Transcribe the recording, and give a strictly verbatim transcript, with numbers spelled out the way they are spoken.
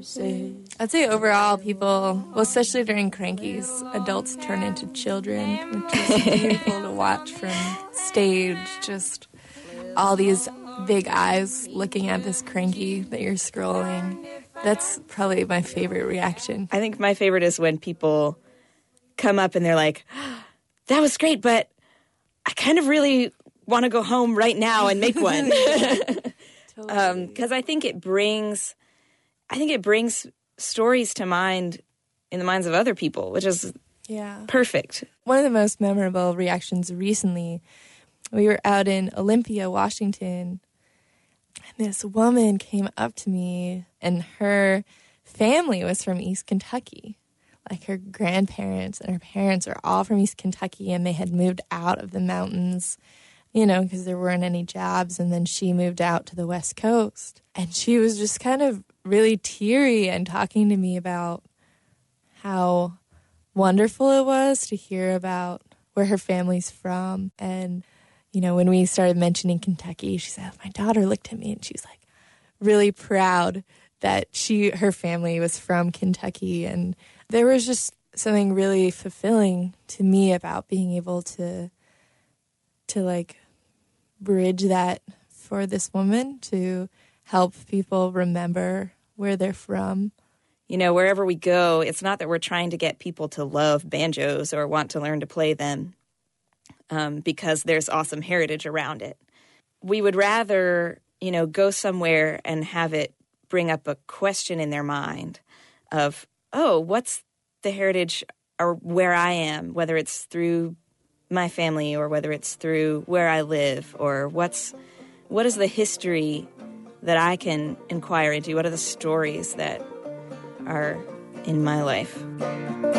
I'd say overall people, well, especially during Crankies, adults turn into children, which is beautiful to watch from stage. Just all these big eyes looking at this Cranky that you're scrolling. That's probably my favorite reaction. I think my favorite is when people come up and they're like, that was great, but I kind of really want to go home right now and make one. Totally. um, 'cause I think it brings, I think it brings stories to mind in the minds of other people, which is yeah. perfect. One of the most memorable reactions recently, we were out in Olympia, Washington, and this woman came up to me, and her family was from East Kentucky. Like her grandparents and her parents are all from East Kentucky, and they had moved out of the mountains, you know, because there weren't any jobs. And then she moved out to the West Coast. And she was just kind of really teary and talking to me about how wonderful it was to hear about where her family's from. And, you know, when we started mentioning Kentucky, she said, my daughter looked at me and she was like really proud that she, her family was from Kentucky. And there was just something really fulfilling to me about being able to, to like bridge that for this woman, to help people remember where they're from. You know, wherever we go, it's not that we're trying to get people to love banjos or want to learn to play them um, because there's awesome heritage around it. We would rather, you know, go somewhere and have it bring up a question in their mind of, oh, what's the heritage or where I am, whether it's through my family or whether it's through where I live, or what's what is the history that I can inquire into? What are the stories that are in my life?